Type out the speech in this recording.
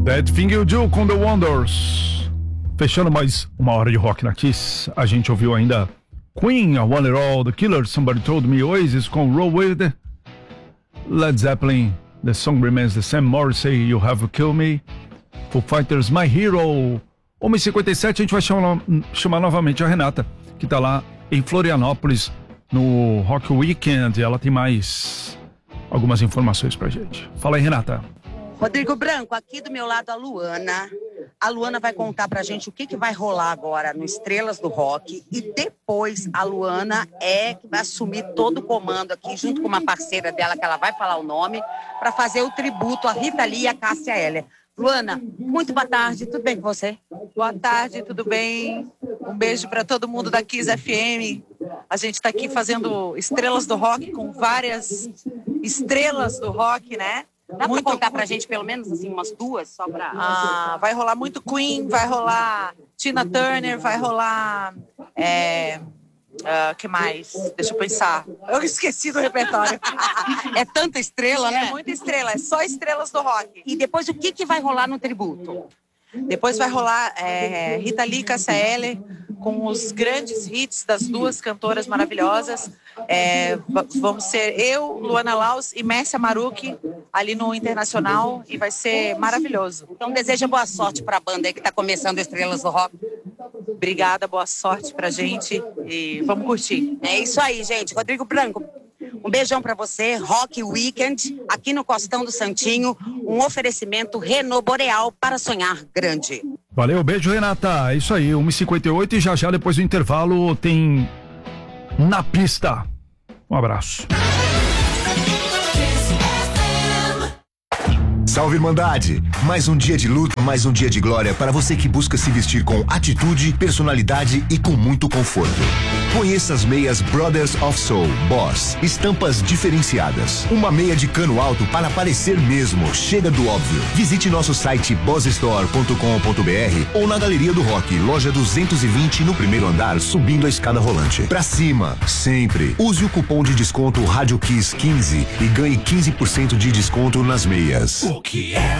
That Thing You Do com The Wonders. Fechando mais uma hora de rock na Kiss, a gente ouviu ainda Queen, I Want It All, The Killers, Somebody Told Me, Oasis com Roll With It, Led Zeppelin, The Song Remains the Same, Morrissey, You Have Killed Me, Foo Fighters, My Hero. 1h57, a gente vai chamar novamente a Renata, que tá lá em Florianópolis no Rock Weekend. Ela tem mais algumas informações pra gente. Fala aí, Renata. Rodrigo Branco, aqui do meu lado a Luana. A Luana vai contar pra gente o que vai rolar agora no Estrelas do Rock. E depois a Luana que vai assumir todo o comando aqui, junto com uma parceira dela, que ela vai falar o nome, para fazer o tributo a Rita Lee e a Cássia Eller. Luana, muito boa tarde, tudo bem com você? Boa tarde, tudo bem? Um beijo para todo mundo da Kiss FM. A gente está aqui fazendo Estrelas do Rock com várias estrelas do rock, né? Dá pra contar pra gente pelo menos assim umas duas, só pra... vai rolar muito Queen, vai rolar Tina Turner, vai rolar... que mais? Deixa eu pensar. Eu esqueci do repertório. É tanta estrela, né? É muita estrela, é só estrelas do rock. E depois o que vai rolar no tributo? Depois vai rolar Rita Lee e Cássia Eller com os grandes hits das duas cantoras maravilhosas. Vamos ser eu, Luana Laus e Mércia Marucchi ali no Internacional e vai ser maravilhoso. Então deseja boa sorte pra banda aí que tá começando Estrelas do Rock. Obrigada, boa sorte pra gente e vamos curtir. É isso aí, gente. Rodrigo Branco, um beijão pra você. Rock Weekend, aqui no Costão do Santinho, um oferecimento Renault Boreal para sonhar grande. Valeu, beijo, Renata. É isso aí, 1h58 e já depois do intervalo tem Na Pista. Um abraço. Salve, Irmandade! Mais um dia de luta, mais um dia de glória para você que busca se vestir com atitude, personalidade e com muito conforto. Conheça as meias Brothers of Soul Boss, estampas diferenciadas. Uma meia de cano alto para parecer mesmo, chega do óbvio. Visite nosso site bossstore.com.br ou na Galeria do Rock, loja 220 no primeiro andar, subindo a escada rolante. Pra cima, sempre. Use o cupom de desconto Rádio Kiss 15 e ganhe 15% de desconto nas meias. O que é